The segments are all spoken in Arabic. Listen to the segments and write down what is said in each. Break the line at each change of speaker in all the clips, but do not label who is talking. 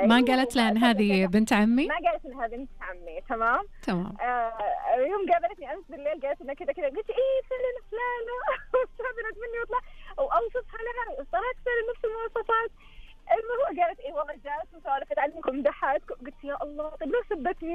ما قالت لها ان هذه بنت عمي؟
ما قالت انها بنت عمي. تمام. يوم قابلتني امس بالليل قالت انها كذا كذا، قلت ايه فلانه استهبلت مني وطلع اوصفها لها صارت فعلا نفس المواصفات. المهم قالت ايه والله جالس وسولفت عنكم ضحكت. قلت يا الله طيب لو سبتني.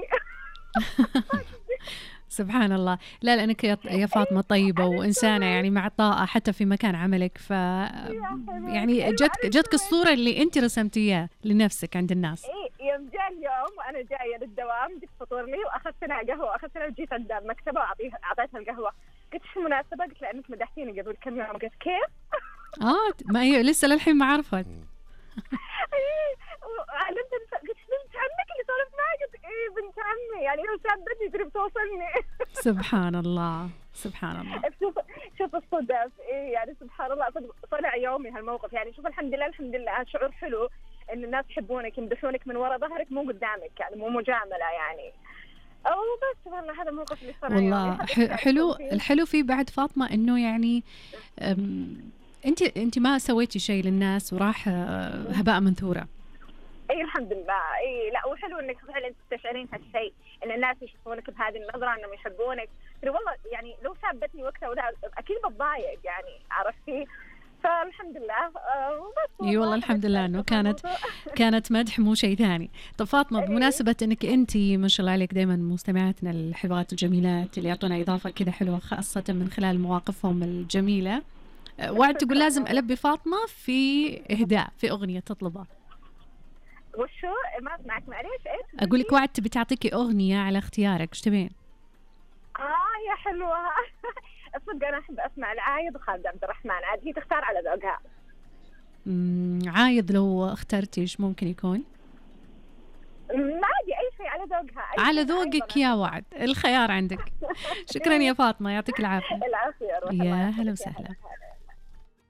سبحان الله. لا لأنك يا فاطمة طيبة وإنسانة يعني معطاءة حتى في مكان عملك، يعني جتك الصورة اللي أنت رسمتيها لنفسك عند الناس.
إيه يوم جاء اليوم وأنا جاية للدوام جبت فطور لي وأخذت لها قهوة وأخذت لها وجيت عند المكتبة وأعطيتها القهوة. قلت شو المناسبة؟ قلت لأنك مدحتيني قبل كم يوم. قلت كيف؟
ما هي لسه للحين ما عرفت.
علمت قلت بنت عمك اللي صارت معي. قلت ايه بنت عمي يعني لو سابتني تريد توصلني.
سبحان الله سبحان الله.
شوف الصدف ايه يعني سبحان الله. طلع يومي هالموقف يعني. شوف الحمد لله شعور حلو ان الناس يحبونك يمدحونك من وراء ظهرك مو قدامك يعني مو مجاملة يعني. او بس والله هذا الموقف اللي صار
والله حلو. الحلو فيه بعد فاطمة انه يعني انت ما سويتي شيء للناس وراح هباء منثورة.
اي الحمد لله. اي لا وحلو انك فعلا تستشعرين هالشيء ان الناس يشوفونك بهذه النظره انهم يحبونك. والله يعني لو سابتني وقتها ولا اكيد بتضايق يعني عرفتي. فالحمد لله وبس.
اي والله الحمد لله انه كانت مدح مو شيء ثاني. طب فاطمه بمناسبه انك انت ما شاء الله عليك دائما مستمعاتنا الحلوات الجميلات اللي يعطونا اضافه كذا حلوه خاصه من خلال مواقفهم الجميله، وعد تقول لازم ألبي فاطمة في إهداء في أغنية تطلبها.
وشو ما اسمعك معليش ايش؟
أقول لك وعد تبي تعطيكي أغنية على اختيارك، ايش تبين؟
يا حلوة. الصدق أنا أحب أسمع العايض وخالد عبد الرحمن. عاد هي تختار على ذوقها.
عايض لو اخترتي ايش ممكن يكون؟
عادي أي شيء على ذوقها.
على ذوقك يا وعد، الخيار عندك. شكرا يا فاطمة، يعطيك العافية.
العافية.
يا هلا وسهلا.